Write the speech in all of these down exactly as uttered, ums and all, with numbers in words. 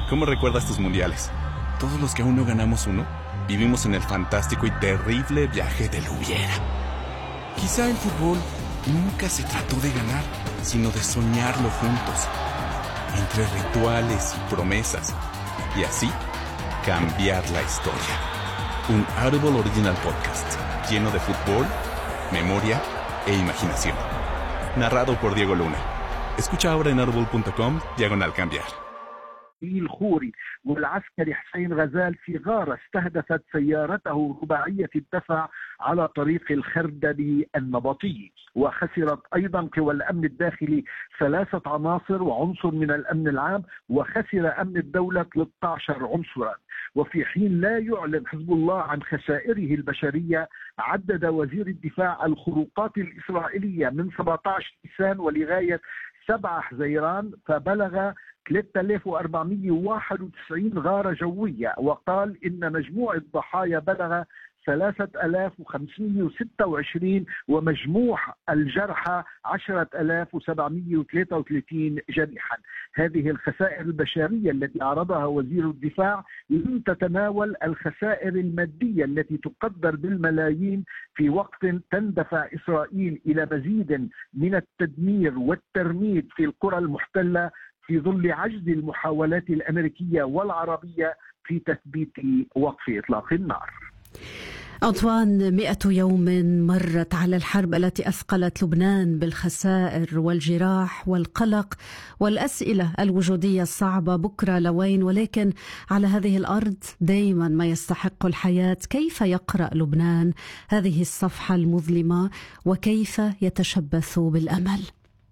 ¿Cómo recuerdas tus mundiales? Todos los que aún no ganamos uno, vivimos en el fantástico y terrible viaje del hubiera. Quizá el fútbol nunca se trató de ganar, sino de soñarlo juntos, entre rituales y promesas, y así cambiar la historia. Un Audible Original Podcast, lleno de fútbol, memoria e imaginación. Narrado por Diego Luna. Escucha ahora en audible punto com, diagonal cambiar. الخوري والعسكري حسين غزال في غارة استهدفت سيارته رباعية الدفع على طريق الخردلي النبطي، وخسرت أيضا قوى الأمن الداخلي ثلاثة عناصر وعنصر من الأمن العام، وخسر أمن الدولة ثلاثة عشر عنصرا. وفي حين لا يعلن حزب الله عن خسائره البشرية، عدد وزير الدفاع الخروقات الإسرائيلية من سبعة عشر نيسان ولغاية سبعة حزيران فبلغ ثلاثة آلاف وأربعمئة وواحد وتسعين غارة جوية، وقال إن مجموع الضحايا بلغ ثلاثة آلاف وخمسمئة وستة وعشرين ومجموع الجرحى عشرة آلاف وسبعمئة وثلاثة وثلاثين جريحا. هذه الخسائر البشرية التي عرضها وزير الدفاع لم تتناول الخسائر المادية التي تقدر بالملايين، في وقت تندفع إسرائيل إلى مزيد من التدمير والترميد في القرى المحتلة في ظل عجز المحاولات الأمريكية والعربية في تثبيت وقف إطلاق النار. أنطوان، مئة يوم مرت على الحرب التي أثقلت لبنان بالخسائر والجراح والقلق والأسئلة الوجودية الصعبة بكرة لوين، ولكن على هذه الأرض دائما ما يستحق الحياة. كيف يقرأ لبنان هذه الصفحة المظلمة وكيف يتشبث بالأمل؟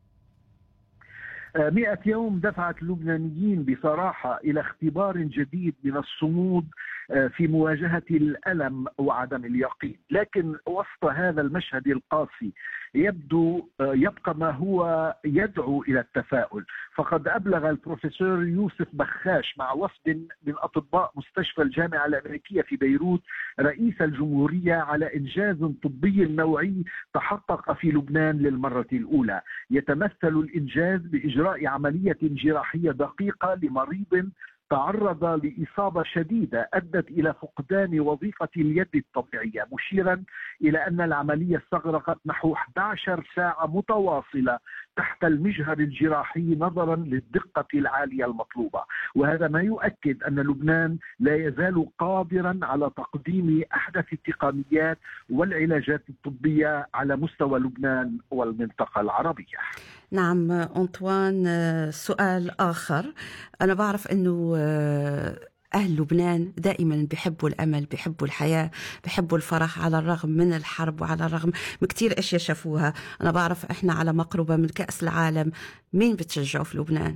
مئة يوم دفعت اللبنانيين بصراحة إلى اختبار جديد من الصمود في مواجهة الألم وعدم اليقين، لكن وسط هذا المشهد القاسي يبدو يبقى ما هو يدعو إلى التفاؤل. فقد أبلغ البروفيسور يوسف بخاش مع وفد من أطباء مستشفى الجامعة الأمريكية في بيروت رئيس الجمهورية على إنجاز طبي نوعي تحقق في لبنان للمرة الأولى، يتمثل الإنجاز بإجراء عملية جراحية دقيقة لمريض تعرض لإصابة شديدة أدت إلى فقدان وظيفة اليد الطبيعية، مشيرا إلى أن العملية استغرقت نحو إحدى عشرة ساعة متواصلة تحت المجهر الجراحي نظرا للدقة العالية المطلوبة. وهذا ما يؤكد أن لبنان لا يزال قادرا على تقديم أحدث التقنيات والعلاجات الطبية على مستوى لبنان والمنطقة العربية. نعم أنطوان، سؤال آخر. أنا بعرف أنه أهل لبنان دائما بيحبوا الأمل، بيحبوا الحياة، بيحبوا الفرح على الرغم من الحرب وعلى الرغم من كتير أشياء شافوها. أنا بعرف إحنا على مقربة من كأس العالم، مين بتشجعوا في لبنان؟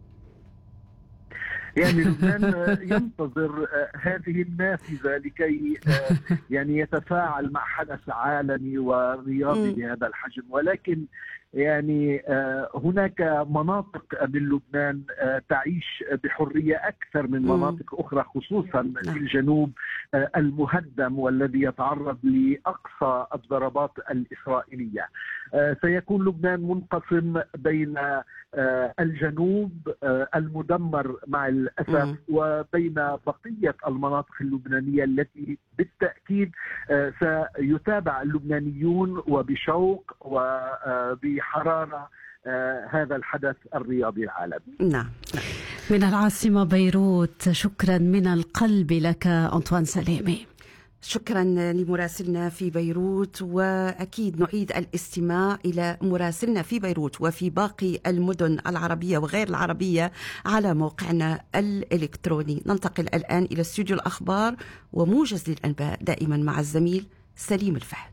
يعني لبنان ينتظر هذه النافذة لكي يعني يتفاعل مع حدث عالمي ورياضي بهذا الحجم، ولكن يعني هناك مناطق من لبنان تعيش بحرية أكثر من مناطق أخرى، خصوصا في الجنوب المهدم والذي يتعرض لأقصى الضربات الإسرائيلية. سيكون لبنان منقسم بين الجنوب المدمر مع الأسف وبين بقية المناطق اللبنانية التي بالتأكيد سيتابع اللبنانيون وبشوق وبحرارة هذا الحدث الرياضي العالمي. نعم. من العاصمة بيروت، شكرا من القلب لك أنطوان سليمي. شكرا لمراسلنا في بيروت، وأكيد نعيد الاستماع إلى مراسلنا في بيروت وفي باقي المدن العربية وغير العربية على موقعنا الإلكتروني. ننتقل الآن إلى استوديو الأخبار وموجز للأنباء دائما مع الزميل سليم الفهد.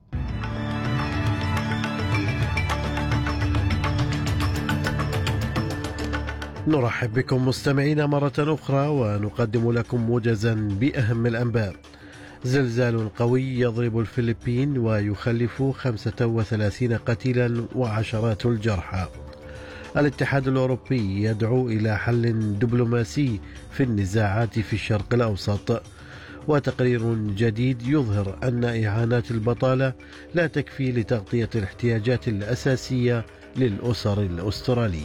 نرحب بكم مستمعين مرة أخرى ونقدم لكم موجزا بأهم الأنباء. زلزال قوي يضرب الفلبين ويخلف خمسة وثلاثين قتيلا وعشرات الجرحى. الاتحاد الأوروبي يدعو إلى حل دبلوماسي في النزاعات في الشرق الأوسط. وتقرير جديد يظهر أن إعانات البطالة لا تكفي لتغطية الاحتياجات الأساسية للأسر الأسترالية.